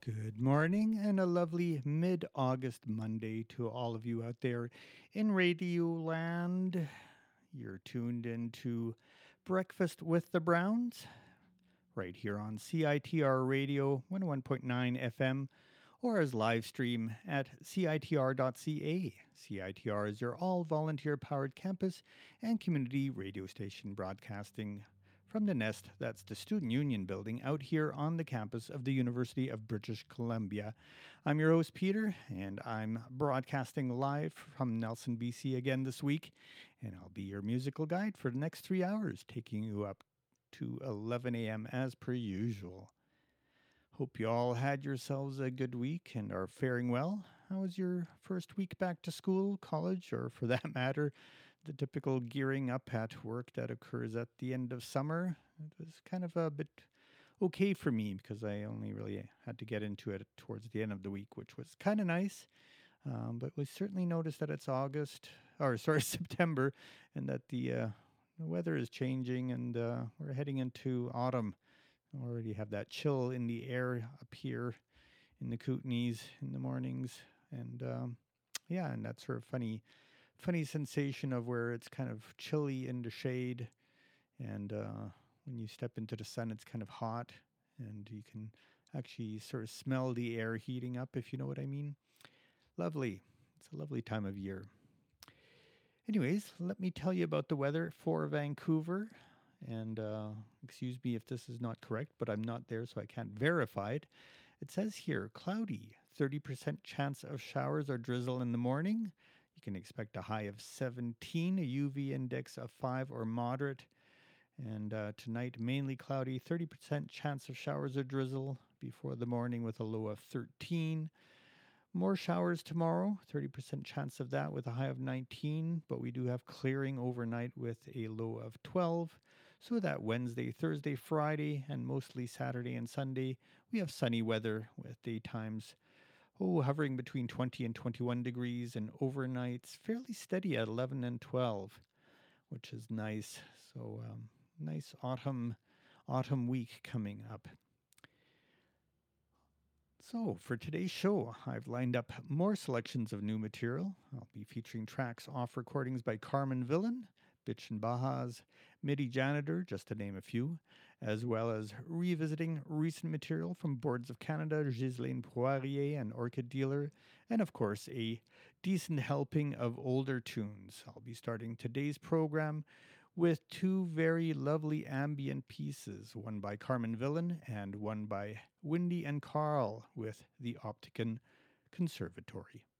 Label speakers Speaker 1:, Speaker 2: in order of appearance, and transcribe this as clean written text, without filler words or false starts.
Speaker 1: Good morning and a lovely mid August Monday to all of you out there in Radio Land. You're tuned into Breakfast with the Browns right here on CITR Radio 101.9 FM or as live stream at CITR.ca. CITR is your all volunteer powered campus and community radio station broadcasting from the Nest, that's the Student Union building out here on the campus of the University of British Columbia. I'm your host, Peter, and I'm broadcasting live from Nelson, BC again this week. And I'll be your musical guide for the next 3 hours, taking you up to 11 a.m. as per usual. Hope you all had yourselves a good week and are faring well. How was your first week back to school, college, or for that matter, the typical gearing up at work that occurs at the end of summer? It was kind of a bit okay for me because I only really had to get into it towards the end of the week, which was kind of nice. But we certainly noticed that it's August, or sorry, September, and that the weather is changing and we're heading into autumn. Already have that chill in the air up here in the Kootenays in the mornings, and yeah, and that sort of funny sensation of where it's kind of chilly in the shade, and when you step into the sun, it's kind of hot, and you can actually sort of smell the air heating up, if you know what I mean. Lovely. It's a lovely time of year. Anyways, let me tell you about the weather for Vancouver. And excuse me if this is not correct, but I'm not there, so I can't verify it. It says here cloudy, 30% chance of showers or drizzle in the morning. You can expect a high of 17, a UV index of 5 or moderate. And tonight, mainly cloudy, 30% chance of showers or drizzle before the morning with a low of 13. More showers tomorrow, 30% chance of that with a high of 19, but we do have clearing overnight with a low of 12. So that Wednesday, Thursday, Friday, and mostly Saturday and Sunday, we have sunny weather with daytimes hovering between 20 and 21 degrees, and overnights fairly steady at 11 and 12, which is nice. So nice autumn week coming up. So, for today's show, I've lined up more selections of new material. I'll be featuring tracks off recordings by Carmen Villan, Bitch and Bajas, MIDI Janitor, just to name a few, as well as revisiting recent material from Boards of Canada, Ghislaine Poirier, and Orchid Dealer, and of course, a decent helping of older tunes. I'll be starting today's program with two very lovely ambient pieces, one by Carmen Villan and one by Wendy and Carl with the Optican Conservatory.